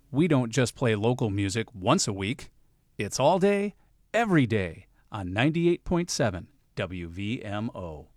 We don't just play local music once a week. It's all day, every day on 98.7 WVMO.